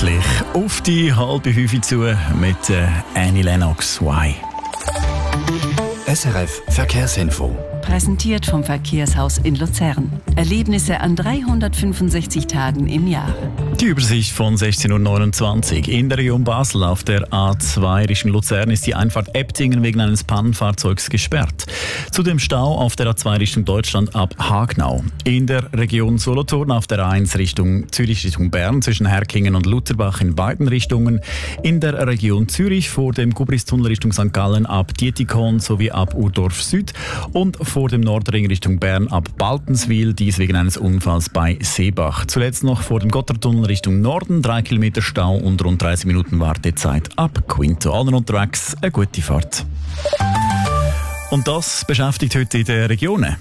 pünktlich auf die 4:30 zu mit Annie Lennox. Why? SRF Verkehrsinfo. Präsentiert vom Verkehrshaus in Luzern. Erlebnisse an 365 Tagen im Jahr. Die Übersicht von 16:29 Uhr. In der Region Basel auf der A2 Richtung Luzern ist die Einfahrt Ebtingen wegen eines Pannenfahrzeugs gesperrt. Zudem Stau auf der A2 Richtung Deutschland ab Hagnau. In der Region Solothurn auf der A1 Richtung Zürich Richtung Bern zwischen Herkingen und Lutherbach in beiden Richtungen. In der Region Zürich vor dem Gubristunnel Richtung St. Gallen ab Dietikon sowie ab Urdorf Süd und vor dem Nordring Richtung Bern ab Baltenswil, dies wegen eines Unfalls bei Seebach. Zuletzt noch vor dem Gotthardtunnel Richtung Norden, 3 Kilometer Stau und rund 30 Minuten Wartezeit ab Quinto. Allen unterwegs eine gute Fahrt. Und das beschäftigt heute in den Regionen.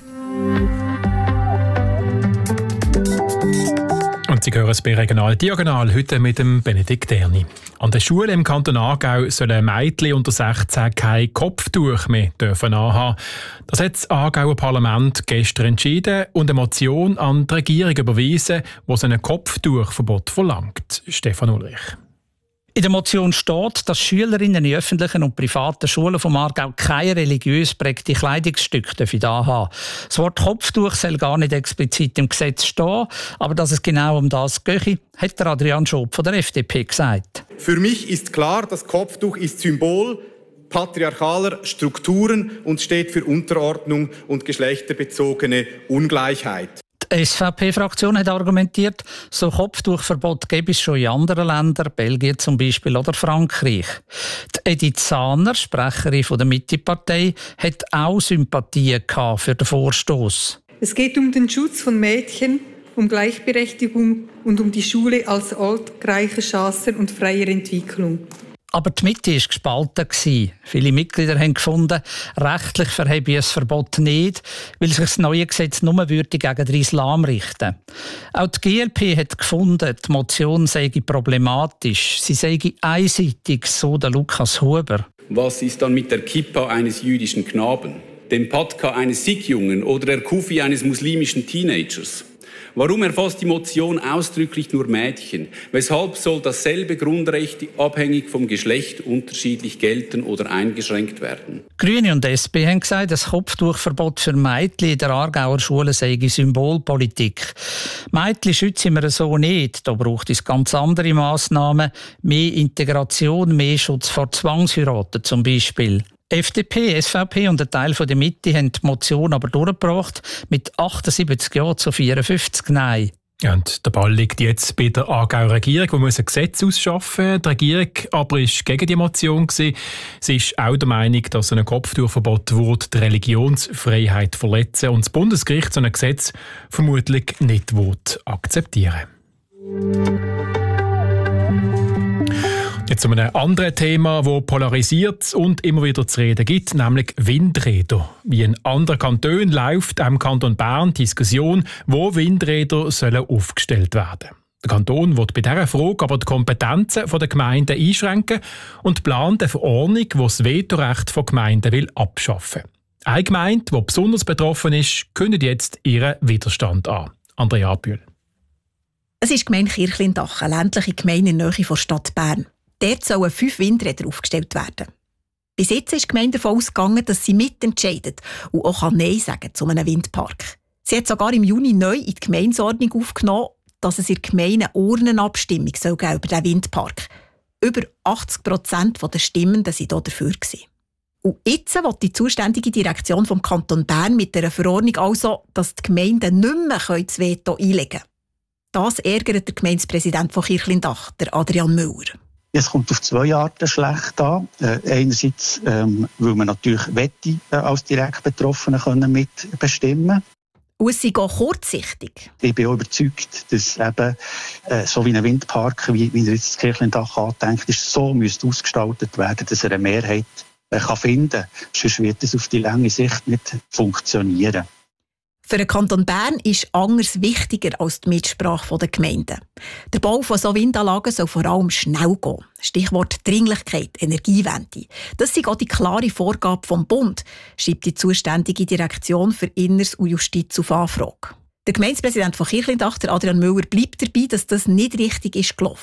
Und Sie hören es bei Regional Diagonal heute mit dem Benedikt Erni. An der Schule im Kanton Aargau sollen Mädchen unter 16 kein Kopftuch mehr dürfen anhaben. Das hat das Aargauer Parlament gestern entschieden und eine Motion an die Regierung überwiesen, die ein Kopftuchverbot verlangt. Stefan Ulrich. In der Motion steht, dass Schülerinnen in öffentlichen und privaten Schulen vom Aargau keine religiös prägte Kleidungsstücke anhaben dürfen. Das Wort Kopftuch soll gar nicht explizit im Gesetz stehen, aber dass es genau um das gehe, hat Adrian Schob von der FDP gesagt. Für mich ist klar, das Kopftuch ist Symbol patriarchaler Strukturen und steht für Unterordnung und geschlechterbezogene Ungleichheit. Die SVP-Fraktion hat argumentiert, so Kopftuchverbot gäbe es schon in anderen Ländern, Belgien zum Beispiel oder Frankreich. Die Edith Zahner, Sprecherin der Mitte-Partei, hat auch Sympathien für den Vorstoß. Es geht um den Schutz von Mädchen, um Gleichberechtigung und um die Schule als Ort gleicher Chancen und freier Entwicklung. Aber die Mitte war gespalten. Viele Mitglieder haben gefunden, rechtlich verhebe ein Verbot nicht, weil sich das neue Gesetz nur gegen den Islam richten. Auch die GLP hat gefunden, die Motion sei problematisch. Sie sei einseitig, so der Lukas Huber. Was ist dann mit der Kippa eines jüdischen Knaben, dem Patka eines Sikh-Jungen oder der Kufi eines muslimischen Teenagers? Warum erfasst die Motion ausdrücklich nur Mädchen? Weshalb soll dasselbe Grundrecht abhängig vom Geschlecht unterschiedlich gelten oder eingeschränkt werden? Grüne und SP haben gesagt, das Kopftuchverbot für Mädchen in der Aargauer Schule sei Symbolpolitik. Mädchen schützen wir so nicht. Da braucht es ganz andere Massnahmen. Mehr Integration, mehr Schutz vor Zwangsheiraten zum Beispiel. FDP, SVP und ein Teil der Mitte haben die Motion aber durchgebracht mit 78 Ja zu 54 Nein. Ja, und der Ball liegt jetzt bei der Aargauer Regierung, die ein Gesetz ausschaffen muss. Die Regierung aber war gegen die Motion. Sie ist auch der Meinung, dass ein Kopftuchverbot die Religionsfreiheit verletzen und das Bundesgericht so ein Gesetz vermutlich nicht akzeptieren will. Jetzt zu einem anderen Thema, das polarisiert und immer wieder zu reden gibt, nämlich Windräder. Wie in anderen Kantonen läuft im Kanton Bern Diskussion, wo Windräder sollen aufgestellt werden. Der Kanton will bei dieser Frage aber die Kompetenzen der Gemeinden einschränken und plant eine Verordnung, die das Vetorecht von Gemeinden abschaffen will. Eine Gemeinde, die besonders betroffen ist, kündigt jetzt ihren Widerstand an. Andrea Bühl. Es ist die Gemeinde Kirchlindach, eine ländliche Gemeinde in der Nähe der Stadt Bern. Dort sollen 5 Windräder aufgestellt werden. Bis jetzt ist die Gemeinde davon ausgegangen, dass sie mitentscheidet und auch Nein sagen zu einem Windpark. Sie hat sogar im Juni neu in die Gemeindeordnung aufgenommen, dass es in der Gemeinde eine Urnenabstimmung soll geben über diesen Windpark. Über 80% der Stimmenden waren dafür. Und jetzt will die zuständige Direktion vom Kanton Bern mit dieser Verordnung also, dass die Gemeinden nicht mehr das Veto einlegen können. Das ärgert der Gemeindepräsident von Kirchlindach, der Adrian Müller. Es kommt auf 2 Arten schlecht an. Einerseits, weil man natürlich wette, als direkt Betroffene mitbestimmen können. Und es ist auch kurzsichtig. Ich bin auch überzeugt, dass eben so wie ein Windpark, wie er jetzt das Kirchlindach andenkt, ist, so müsste ausgestaltet werden, dass er eine Mehrheit finden kann. Sonst wird es auf die lange Sicht nicht funktionieren. Für den Kanton Bern ist anders wichtiger als die Mitsprache der Gemeinden. Der Bau von solchen Windanlagen soll vor allem schnell gehen. Stichwort Dringlichkeit, Energiewende. Das ist auch die klare Vorgabe vom Bund, schreibt die zuständige Direktion für Inneres und Justiz auf Anfrage. Der Gemeindepräsident von Kirchlindach, Adrian Müller, bleibt dabei, dass das nicht richtig ist gelaufen.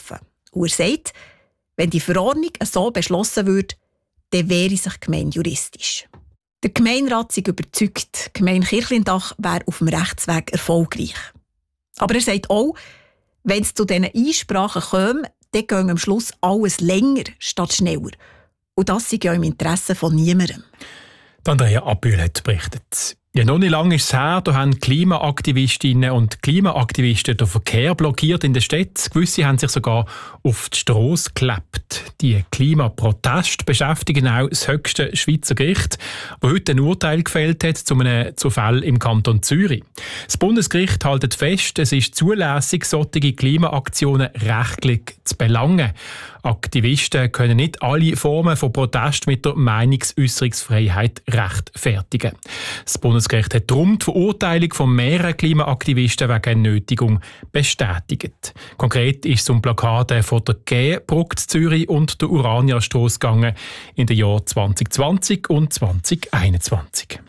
Und er sagt, wenn die Verordnung so beschlossen würde, dann wehre sich die Gemeinde juristisch. Der Gemeinderat ist überzeugt, die Gemeinde Kirchlindach wäre auf dem Rechtsweg erfolgreich. Aber er sagt auch, wenn es zu diesen Einsprachen käme, dann gehen am Schluss alles länger statt schneller. Und das ist ja im Interesse von niemandem. Andrea Abbühl hat berichtet. Ja, noch nicht lange ist es her, da haben Klimaaktivistinnen und Klimaaktivisten den Verkehr blockiert in der Stadt. Gewisse haben sich sogar auf die Strasse geklebt. Die Klimaproteste beschäftigen auch das höchste Schweizer Gericht, das heute ein Urteil gefällt hat zu Fällen im Kanton Zürich. Das Bundesgericht hält fest, es ist zulässig, solche Klimaaktionen rechtlich zu belangen. Aktivisten können nicht alle Formen von Protest mit der Meinungsäußerungsfreiheit rechtfertigen. Das Bundesgericht hat darum die Verurteilung von mehreren Klimaaktivisten wegen Nötigung bestätigt. Konkret ist es um Blockaden von der Gäbrücke Zürich und der Urania-Strasse gegangen in den Jahren 2020 und 2021.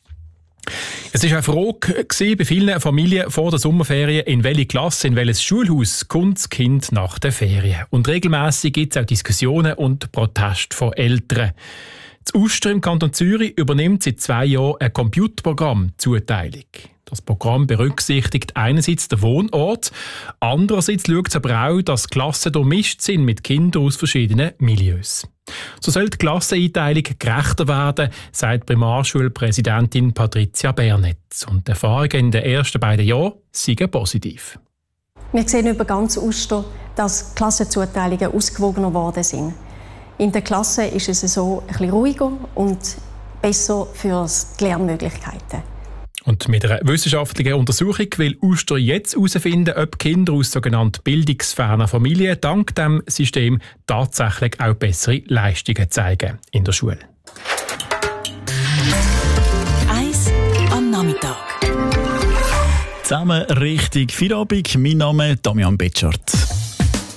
Es war eine Frage bei vielen Familien vor der Sommerferien, in welche Klasse, in welches Schulhaus kommt das Kind nach den Ferien. Und regelmässig gibt es auch Diskussionen und Proteste von Eltern. Das Uster im Kanton Zürich übernimmt seit 2 Jahren eine Computerprogramm-Zuteilung. Das Programm berücksichtigt einerseits den Wohnort, andererseits schaut es aber auch, dass Klassen durchmischt sind mit Kindern aus verschiedenen Milieus. So soll die Klasseneinteilung gerechter werden, sagt Primarschulpräsidentin Patricia Bernetz. Und die Erfahrungen in den ersten 2 Jahren sind positiv. Wir sehen über ganz Uster, dass Klassenzuteilungen ausgewogener geworden sind. In der Klasse ist es so ein bisschen ruhiger und besser für die Lernmöglichkeiten. Und mit einer wissenschaftlichen Untersuchung will Uster jetzt herausfinden, ob Kinder aus sogenannten bildungsfernen Familien dank diesem System tatsächlich auch bessere Leistungen zeigen in der Schule. 1 am Nachmittag. Zusammen richtig Feierabend. Mein Name ist Damian Betschart.